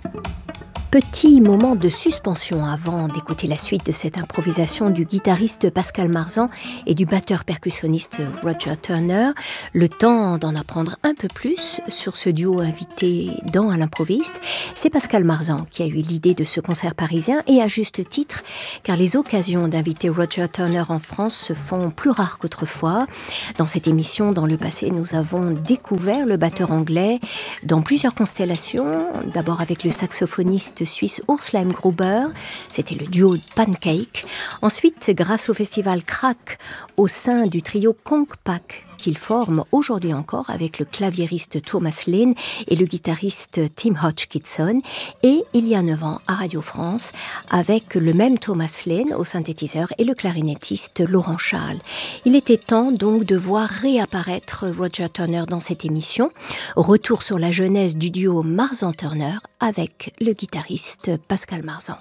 Petit moment de suspension avant d'écouter la suite de cette improvisation du guitariste Pascal Marzan et du batteur percussionniste Roger Turner. Le temps d'en apprendre un peu plus sur ce duo invité dans À l'improviste. C'est Pascal Marzan qui a eu l'idée de ce concert parisien et à juste titre, car les occasions d'inviter Roger Turner en France se font plus rares qu'autrefois. Dans cette émission, dans le passé, nous avons découvert le batteur anglais dans plusieurs constellations. D'abord avec le saxophoniste suisse Urs Leimgruber, c'était le duo Pancake. Ensuite, grâce au festival Crack, au sein du trio Kongpak qu'il forme aujourd'hui encore avec le claviériste Thomas Lane et le guitariste Tim Hodgkinson. Et il y a 9 ans à Radio France avec le même Thomas Lane au synthétiseur et le clarinettiste Laurent Charles. Il était temps donc de voir réapparaître Roger Turner dans cette émission. Retour sur la jeunesse du duo Marzan-Turner avec le guitariste Pascal Marzan.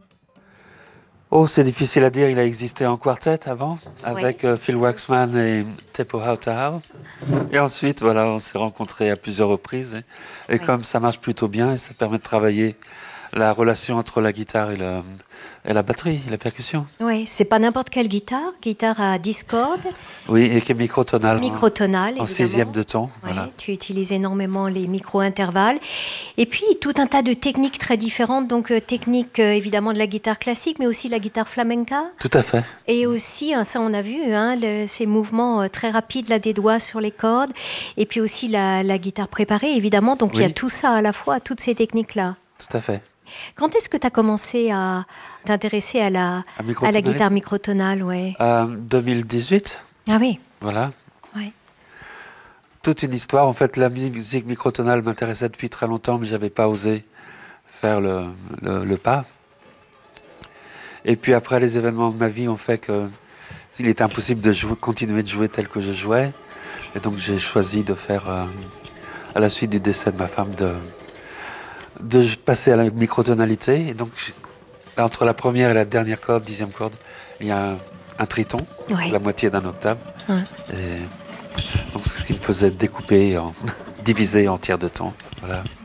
Oh, c'est difficile à dire, il a existé en quartet avant, avec Phil Waxman et Teppo Hautaou. Et ensuite, voilà, on s'est rencontrés à plusieurs reprises. Et comme ça marche plutôt bien, et ça permet de travailler la relation entre la guitare et la batterie, la percussion. Oui, c'est pas n'importe quelle guitare à 10 cordes. Oui, et qui est microtonale. Microtonale, en 6e de ton. Ouais, voilà. Tu utilises énormément les micro-intervalles. Et puis, tout un tas de techniques très différentes. Donc, technique évidemment de la guitare classique, mais aussi la guitare flamenca. Tout à fait. Et aussi, ça on a vu, ces mouvements très rapides là, des doigts sur les cordes. Et puis aussi la guitare préparée, évidemment. Donc, il y a tout ça à la fois, toutes ces techniques-là. Tout à fait. Quand est-ce que tu as commencé à t'intéresser à la guitare microtonale 2018. Ah oui. Voilà. Ouais. Toute une histoire. En fait, la musique microtonale m'intéressait depuis très longtemps, mais je n'avais pas osé faire le pas. Et puis après, les événements de ma vie ont fait qu'il était impossible de continuer de jouer tel que je jouais. Et donc j'ai choisi de faire, à la suite du décès de ma femme, de passer à la microtonalité. Et donc, entre la première et la dernière corde, 10e corde, il y a un triton, la moitié d'un octave. Ouais. Et donc, ce qui me faisait découper, diviser en tiers de temps. Voilà.